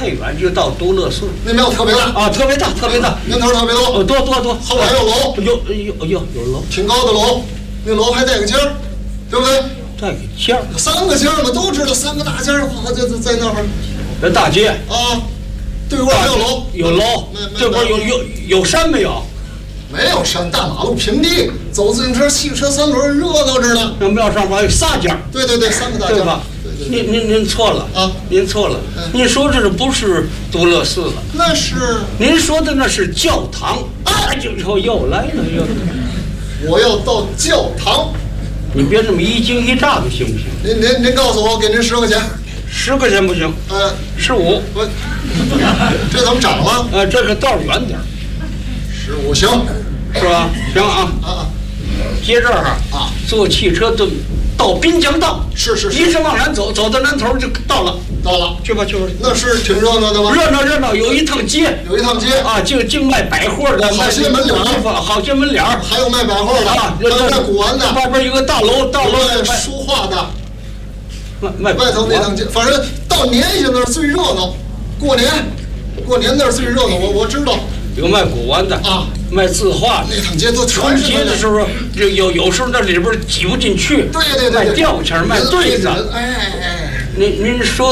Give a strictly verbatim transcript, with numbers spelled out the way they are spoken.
太远，就到独乐寺。 那庙特别大啊，特别大，特别大， 年头特别多， 哦，多多多， 后边还有楼， 有有有有楼， 挺高的楼，那楼还带个尖儿，对不对？ 带个尖儿， 三个尖儿嘛，都知道三个大尖儿，哗，就就在那儿。 这大街啊，对过还有楼， 有楼，这边有有有山没有？ 没有山，大马路平地，走自行车、汽车三轮，热闹着呢。 那庙上边有仨尖儿， 对对对，三个大尖儿， 对吧？您您您错了啊！ 您错了，您说这不是独乐寺了？ 那是您说的那是教堂。哎，就又又来了又。 我要到教堂。 你别这么一惊一乍的，行不行？ 您您您告诉我，给您十块钱。 十块钱不行。 呃， 十五。 我这怎么涨了？ 呃，这个道远点。 十五行， 是吧？行啊啊啊！ 接这儿啊，坐汽车到到滨江道， 是是是， 一直往南走，走到南头就到了， 到了， 去吧去吧。 那是挺热闹的吗？ 热闹热闹，有一趟街， 有一趟街啊，净净卖百货的， 好些门脸儿， 好些门脸儿， 还有卖百货的， 啊， 还有卖古玩的， 外边有个大楼，大楼卖书画的， 卖外头那趟街，反正到年下那儿最热闹，过年，过年那儿最热闹，我我知道。 有卖古玩的啊， 卖字画的， 那趟街都春全节的时候，有有有时候那里边挤不进去， 对对对， 卖吊钱，卖对子， 哎哎哎， 您您说。